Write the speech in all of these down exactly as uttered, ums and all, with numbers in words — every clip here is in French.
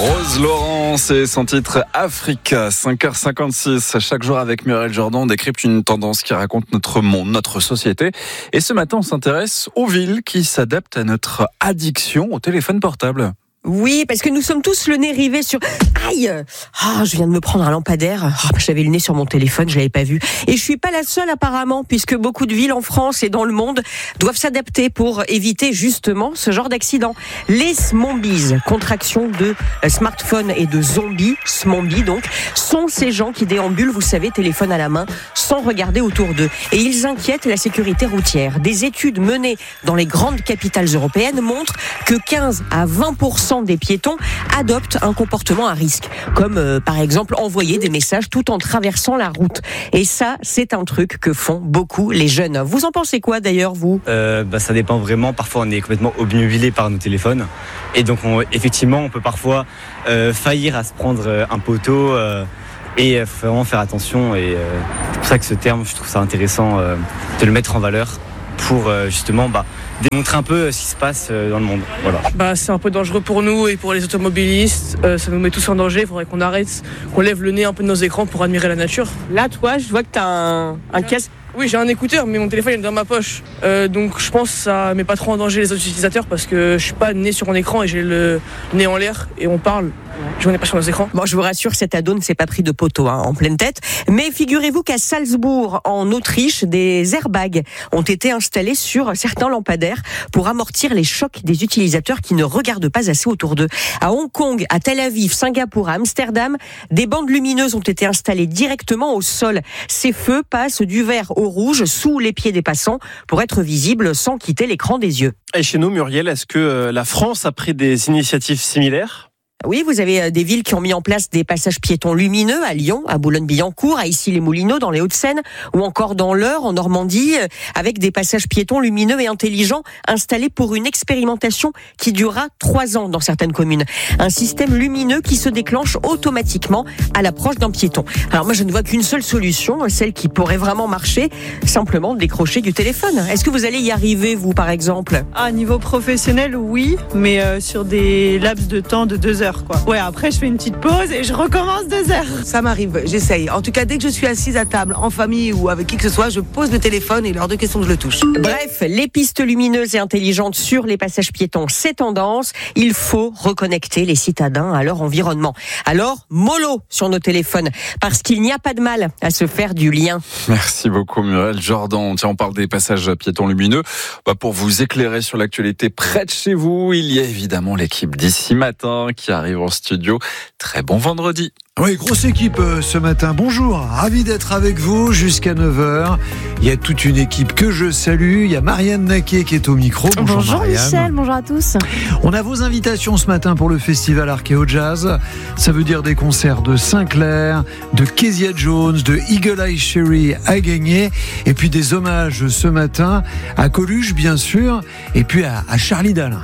Rose Laurence et son titre Africa, cinq heures cinquante-six. Chaque jour avec Muriel Jordan, on décrypte une tendance qui raconte notre monde, notre société. Et ce matin, on s'intéresse aux villes qui s'adaptent à notre addiction au téléphone portable. Oui, parce que nous sommes tous le nez rivé sur... Aïe ah, je viens de me prendre un lampadaire. Ah, j'avais le nez sur mon téléphone, je l'avais pas vu. Et je suis pas la seule apparemment, puisque beaucoup de villes en France et dans le monde doivent s'adapter pour éviter justement ce genre d'accident. Les Smombies, contraction de smartphone et de zombies, Smombies donc, sont ces gens qui déambulent, vous savez, téléphone à la main, sans regarder autour d'eux. Et ils inquiètent la sécurité routière. Des études menées dans les grandes capitales européennes montrent que quinze à vingt pour cent des piétons adoptent un comportement à risque, comme euh, par exemple envoyer des messages tout en traversant la route. Et ça, c'est un truc que font beaucoup les jeunes. Vous en pensez quoi d'ailleurs, vous ? euh, bah, Ça dépend vraiment. Parfois, on est complètement obnubilé par nos téléphones. Et donc, on, effectivement, on peut parfois euh, faillir à se prendre un poteau. Euh, et il faut vraiment faire attention. Et euh, c'est pour ça que ce terme, je trouve ça intéressant euh, de le mettre en valeur pour euh, justement... Bah, démontrer un peu ce qui se passe dans le monde. Voilà. Bah, c'est un peu dangereux pour nous et pour les automobilistes. Euh, ça nous met tous en danger. Il faudrait qu'on arrête, qu'on lève le nez un peu de nos écrans pour admirer la nature. Là, toi, je vois que tu as un, un casque. Oui, j'ai un écouteur, mais mon téléphone est dans ma poche. Euh, donc je pense que ça met pas trop en danger les autres utilisateurs parce que je suis pas nez sur mon écran et j'ai le nez en l'air et on parle. Je n'ai pas sur nos écrans. Bon, je vous rassure, cet ado ne s'est pas pris de poteau hein, en pleine tête. Mais figurez-vous qu'à Salzbourg, en Autriche, des airbags ont été installés sur certains lampadaires pour amortir les chocs des utilisateurs qui ne regardent pas assez autour d'eux. À Hong Kong, à Tel Aviv, Singapour, à Amsterdam, des bandes lumineuses ont été installées directement au sol. Ces feux passent du vert au rouge sous les pieds des passants pour être visibles sans quitter l'écran des yeux. Et chez nous, Muriel, est-ce que la France a pris des initiatives similaires ? Oui, vous avez des villes qui ont mis en place des passages piétons lumineux à Lyon, à Boulogne-Billancourt, à Issy-les-Moulineaux dans les Hauts-de-Seine ou encore dans l'Eure en Normandie avec des passages piétons lumineux et intelligents installés pour une expérimentation qui durera trois ans dans certaines communes. Un système lumineux qui se déclenche automatiquement à l'approche d'un piéton. Alors moi je ne vois qu'une seule solution, celle qui pourrait vraiment marcher, simplement décrocher du téléphone. Est-ce que vous allez y arriver vous par exemple ? À niveau professionnel oui, mais euh, sur des laps de temps de deux heures. Quoi. Ouais, après je fais une petite pause et je recommence deux heures. Ça m'arrive, j'essaye. En tout cas, dès que je suis assise à table, en famille ou avec qui que ce soit, je pose le téléphone et lors de questions, je le touche. Bref, les pistes lumineuses et intelligentes sur les passages piétons, c'est tendance. Il faut reconnecter les citadins à leur environnement. Alors, mollo sur nos téléphones, parce qu'il n'y a pas de mal à se faire du lien. Merci beaucoup Muriel Jordan. Tiens, on parle des passages piétons lumineux. Bah, pour vous éclairer sur l'actualité près de chez vous, il y a évidemment l'équipe d'Ici Matin qui arrive en studio. Très bon vendredi. Oui, grosse équipe euh, ce matin. Bonjour, ravi d'être avec vous jusqu'à neuf heures. Il y a toute une équipe que je salue. Il y a Marianne Naquet qui est au micro. Bonjour, bonjour Marianne. Michel, bonjour à tous. On a vos invitations ce matin pour le festival Archéo Jazz. Ça veut dire des concerts de Sinclair, de Kezia Jones, de Eagle Eye Cherry à gagner. Et puis des hommages ce matin à Coluche, bien sûr, et puis à, à Charlie Dalin.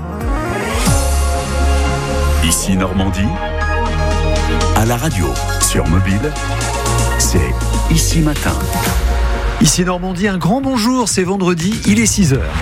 Ici Normandie, à la radio, sur mobile, c'est Ici Matin. Ici Normandie, un grand bonjour, c'est vendredi, il est six heures.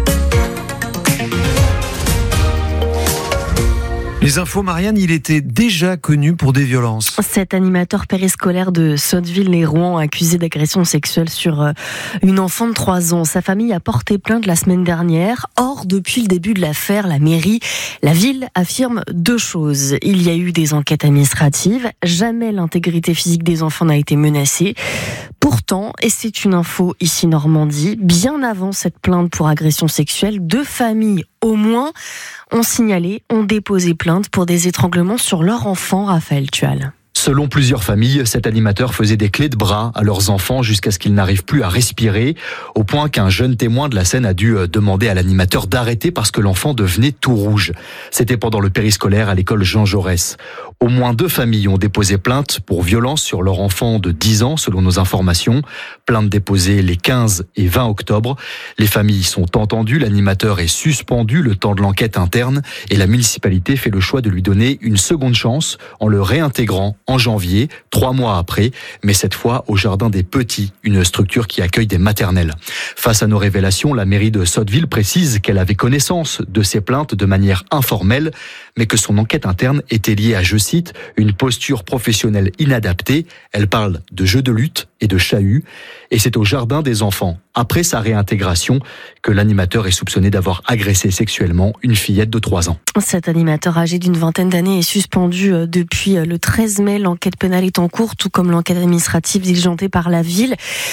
Les infos, Marianne, il était déjà connu pour des violences. Cet animateur périscolaire de Sotteville-les-Rouen accusé d'agression sexuelle sur une enfant de trois ans. Sa famille a porté plainte la semaine dernière. Or, depuis le début de l'affaire, la mairie, la ville affirme deux choses. Il y a eu des enquêtes administratives. Jamais l'intégrité physique des enfants n'a été menacée. Pourtant, et c'est une info ici Normandie, bien avant cette plainte pour agression sexuelle, deux familles au moins ont signalé, ont déposé plainte pour des étranglements sur leur enfant, Raphaël Tual. Selon plusieurs familles, cet animateur faisait des clés de bras à leurs enfants jusqu'à ce qu'ils n'arrivent plus à respirer, au point qu'un jeune témoin de la scène a dû demander à l'animateur d'arrêter parce que l'enfant devenait tout rouge. C'était pendant le périscolaire à l'école Jean Jaurès. Au moins deux familles ont déposé plainte pour violence sur leur enfant de dix ans, selon nos informations. Plainte déposée les quinze et vingt octobre. Les familles sont entendues, l'animateur est suspendu le temps de l'enquête interne et la municipalité fait le choix de lui donner une seconde chance en le réintégrant en en janvier, trois mois après, mais cette fois au Jardin des Petits, une structure qui accueille des maternelles. Face à nos révélations, la mairie de Sotteville précise qu'elle avait connaissance de ces plaintes de manière informelle, mais que son enquête interne était liée à, je cite, une posture professionnelle inadaptée. Elle parle de jeux de lutte et de chahut, et c'est au Jardin des Enfants, après sa réintégration, que l'animateur est soupçonné d'avoir agressé sexuellement une fillette de trois ans. Cet animateur âgé d'une vingtaine d'années est suspendu depuis le treize mai. L'enquête pénale est en cours, tout comme l'enquête administrative diligentée par la ville.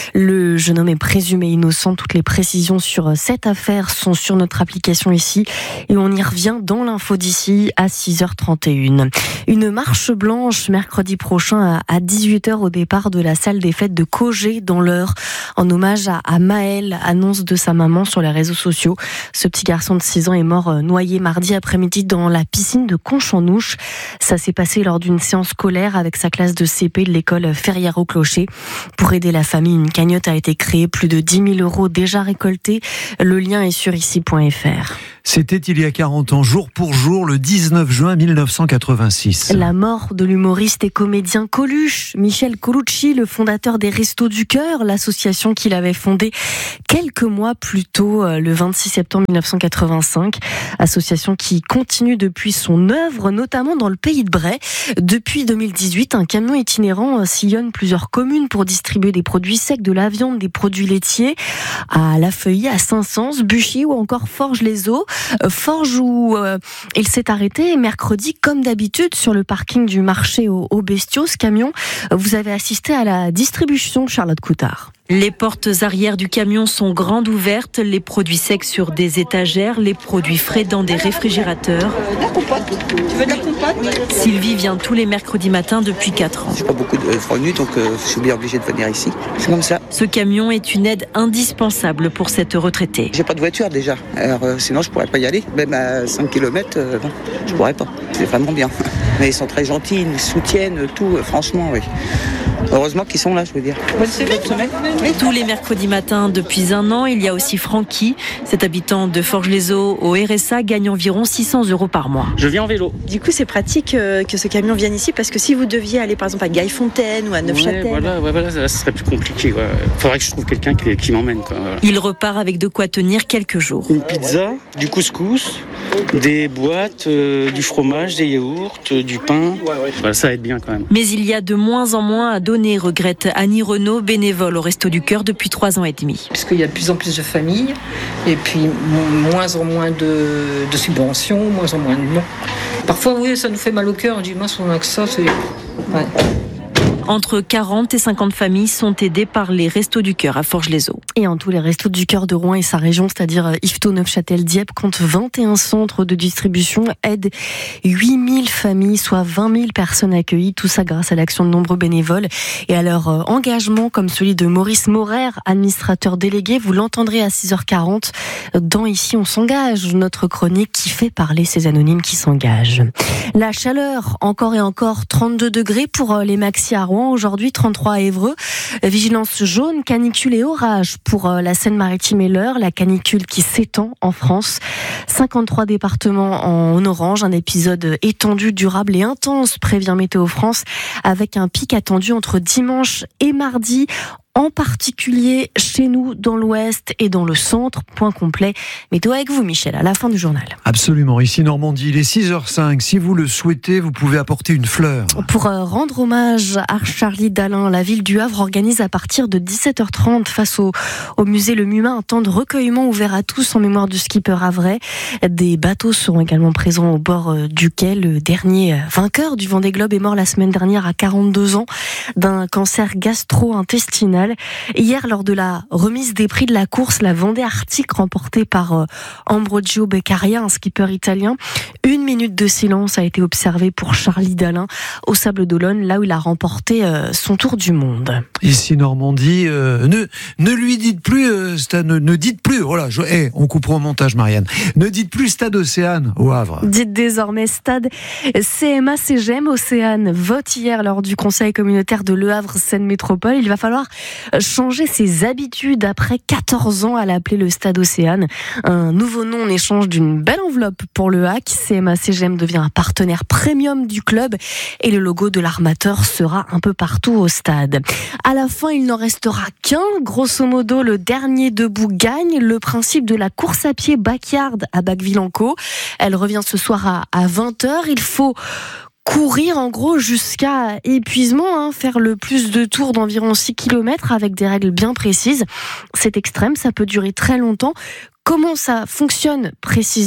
Le jeune homme est présumé innocent. Toutes les précisions sur cette affaire sont sur notre application ici, et on y revient dans l'info d'ici à six heures trente et une. Une marche blanche mercredi prochain à dix-huit heures au départ de la salle des fêtes de Cogé dans l'Eure, en hommage à Maël, annonce de sa maman sur les réseaux sociaux. Ce petit garçon de six ans est mort noyé mardi après-midi dans la piscine de Conche-en-Ouche. Ça s'est passé lors d'une séance scolaire avec sa classe de C P de l'école Ferrière-au-Clocher. Pour aider la famille, une cagnotte a été créée, plus de dix mille euros déjà récoltés. Le lien est sur ici point f r. C'était il y a quarante ans, jour pour jour, le dix-neuf juin mille neuf cent quatre-vingt-six. La mort de l'humoriste et comédien Coluche, Michel Colucci, le fondateur des Restos du Cœur, l'association qu'il avait fondée quelques mois plus tôt, le vingt-six septembre mille neuf cent quatre-vingt-cinq. Association qui continue depuis son œuvre, notamment dans le Pays de Bray. Depuis deux mille dix-huit, un camion itinérant sillonne plusieurs communes pour distribuer des produits secs, de la viande, des produits laitiers à La Feuillée, à Saint-Saëns, Buchy ou encore Forges-les-Eaux. Forges où euh, il s'est arrêté mercredi comme d'habitude sur le parking du marché aux, aux Bestiaux. Ce camion, vous avez assisté à la distribution, Charlotte Coutard. Les portes arrière du camion sont grandes ouvertes, les produits secs sur des étagères, les produits frais dans des réfrigérateurs. Euh, de la compote. Tu veux de la compote ? Sylvie vient tous les mercredis matins depuis quatre ans. J'ai pas beaucoup de revenus, donc euh, je suis bien obligée de venir ici. C'est comme ça. Ce camion est une aide indispensable pour cette retraitée. J'ai pas de voiture déjà, alors euh, sinon je pourrais pas y aller. Même à cinq kilomètres, euh, non, je pourrais pas. C'est vraiment bien. Mais ils sont très gentils, ils nous soutiennent, tout, euh, franchement, oui. Heureusement qu'ils sont là, je veux dire. Bonne semaine. Tous les mercredis matins depuis un an, il y a aussi Francky. Cet habitant de Forges-les-Eaux au R S A gagne environ six cents euros par mois. Je viens en vélo. Du coup, c'est pratique euh, que ce camion vienne ici, parce que si vous deviez aller par exemple à Gaillefontaine ou à Neufchâtel... Ouais, voilà, ouais, voilà, ça serait plus compliqué. Il ouais. faudrait que je trouve quelqu'un qui, qui m'emmène. Quoi, voilà. Il repart avec de quoi tenir quelques jours. Une pizza, du couscous, des boîtes, euh, du fromage, des yaourts, euh, du pain. Voilà, ça aide bien quand même. Mais il y a de moins en moins à donner, regrette Annie Renaud, bénévole au Resto du Cœur depuis trois ans et demi. Parce qu'il y a de plus en plus de familles, et puis moins en moins de, de subventions, moins en moins de noms. Parfois, oui, ça nous fait mal au cœur. On dit, mince, on a que ça, c'est... Ouais. Entre quarante et cinquante familles sont aidées par les Restos du Cœur à Forges-les-Eaux. Et en tout, les Restos du Cœur de Rouen et sa région, c'est-à-dire Yvetot, Neufchâtel, Dieppe, comptent vingt et un centres de distribution, aident huit mille familles, soit vingt mille personnes accueillies. Tout ça grâce à l'action de nombreux bénévoles et à leur engagement, comme celui de Maurice Maurer, administrateur délégué. Vous l'entendrez à six heures quarante dans Ici on s'engage, notre chronique qui fait parler ces anonymes qui s'engagent. La chaleur, encore et encore, trente-deux degrés pour les maxi à Rouen. Aujourd'hui, trente-trois à Évreux. Vigilance jaune, canicule et orage pour la Seine-Maritime et l'Eure. La canicule qui s'étend en France. cinquante-trois départements en orange. Un épisode étendu, durable et intense, prévient Météo France, avec un pic attendu entre dimanche et mardi. En particulier chez nous, dans l'ouest et dans le centre. Point complet. Météo avec vous, Michel, à la fin du journal. Absolument. Ici, Normandie, il est six heures cinq. Si vous le souhaitez, vous pouvez apporter une fleur. Pour rendre hommage à Charlie Dalin, la ville du Havre organise à partir de dix-sept heures trente face au, au musée Le Mumin un temps de recueillement ouvert à tous en mémoire du skipper havrais. Des bateaux seront également présents au bord du quai. Le dernier vainqueur du Vendée Globe est mort la semaine dernière à quarante-deux ans d'un cancer gastro-intestinal. Hier, lors de la remise des prix de la course, la Vendée Arctique remportée par euh, Ambrogio Beccaria, un skipper italien, une minute de silence a été observée pour Charlie Dalin au Sable d'Olonne, là où il a remporté euh, son tour du monde. Ici Normandie, euh, ne ne lui dites plus, euh, stade, ne, ne dites plus, voilà, je, hey, on coupera au montage, Marianne. Ne dites plus Stade Océane au Havre. Dites désormais Stade C M A C G E M Océane. Vote hier lors du Conseil communautaire de Le Havre Seine Métropole. Il va falloir changer ses habitudes après quatorze ans à l'appeler le Stade Océane. Un nouveau nom en échange d'une belle enveloppe pour le H A C. C M A C G M devient un partenaire premium du club et le logo de l'armateur sera un peu partout au stade. À la fin, il n'en restera qu'un. Grosso modo, le dernier debout gagne. Le principe de la course à pied backyard à Bacqueville-en-Caux. Elle revient ce soir à, à vingt heures. Il faut courir en gros jusqu'à épuisement, hein, faire le plus de tours d'environ six kilomètres avec des règles bien précises. C'est extrême, ça peut durer très longtemps. Comment ça fonctionne précisément ?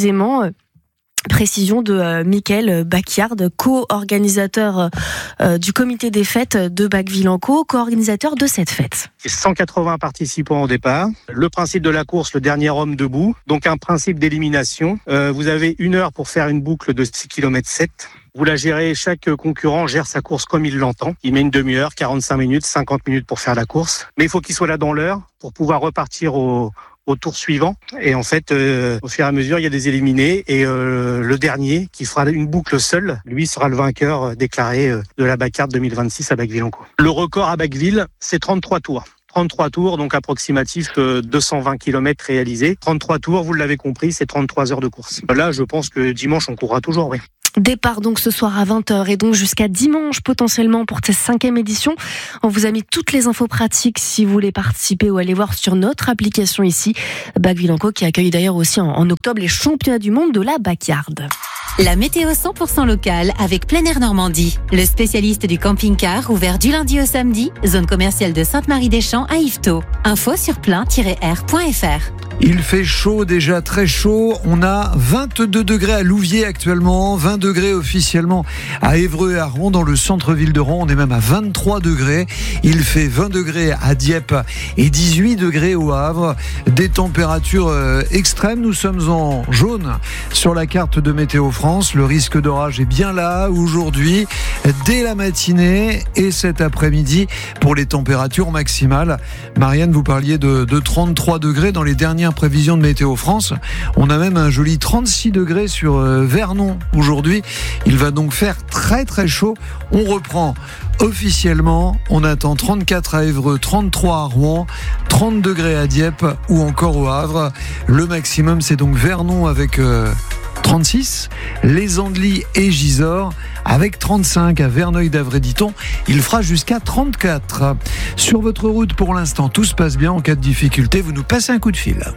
Précision de euh, Mickaël Backyard, co-organisateur euh, du comité des fêtes de Bacqueville-en-Caux, co-organisateur de cette fête. cent quatre-vingts participants au départ. Le principe de la course, le dernier homme debout. Donc un principe d'élimination. Euh, vous avez une heure pour faire une boucle de six virgule sept kilomètres. Vous la gérez, chaque concurrent gère sa course comme il l'entend. Il met une demi-heure, quarante-cinq minutes, cinquante minutes pour faire la course. Mais il faut qu'il soit là dans l'heure pour pouvoir repartir au... au tour suivant. Et en fait, euh, au fur et à mesure, il y a des éliminés. Et euh, le dernier, qui fera une boucle seul, lui sera le vainqueur déclaré euh, de la Backyard deux mille vingt-six à Bacqueville-en-Caux. Le record à Bacqueville, c'est trente-trois tours. trente-trois tours, donc approximatif euh, deux cent vingt kilomètres réalisés. trente-trois tours, vous l'avez compris, c'est trente-trois heures de course. Là, je pense que dimanche, on courra toujours, oui. Départ donc ce soir à vingt heures et donc jusqu'à dimanche potentiellement pour cette cinquième édition. On vous a mis toutes les infos pratiques si vous voulez participer ou aller voir sur notre application ici, Bacqueville-en-Caux, qui accueille d'ailleurs aussi en, en octobre les championnats du monde de la backyard. La météo cent pour cent locale avec Plein Air Normandie. Le spécialiste du camping-car ouvert du lundi au samedi, zone commerciale de Sainte-Marie-des-Champs à Yvetot. Info sur plein tiret air point f r. Il fait chaud, déjà très chaud. On a vingt-deux degrés à Louviers actuellement, vingt degrés officiellement à Évreux et à Rouen, dans le centre-ville de Rouen. On est même à vingt-trois degrés. Il fait vingt degrés à Dieppe et dix-huit degrés au Havre. Des températures euh, extrêmes. Nous sommes en jaune sur la carte de Météo France. Le risque d'orage est bien là aujourd'hui, dès la matinée et cet après-midi pour les températures maximales. Marianne, vous parliez de, de trente-trois degrés dans les dernières prévisions de Météo France. On a même un joli trente-six degrés sur euh, Vernon aujourd'hui. Il va donc faire très très chaud. On reprend officiellement. On attend trente-quatre à Évreux, trente-trois à Rouen, trente degrés à Dieppe ou encore au Havre. Le maximum, c'est donc Vernon avec euh, trente-six, les Andelys et Gisors avec trente-cinq à Verneuil-d'Avray-Diton. Il fera jusqu'à trente-quatre. Sur votre route, pour l'instant, tout se passe bien. En cas de difficulté, vous nous passez un coup de fil.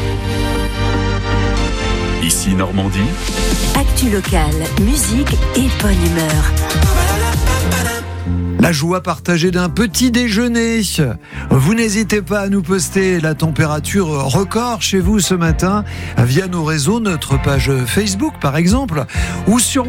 Ici Normandie. Actu locale, musique et bonne humeur. La joie partagée d'un petit déjeuner. Vous n'hésitez pas à nous poster la température record chez vous ce matin via nos réseaux, notre page Facebook par exemple, ou sur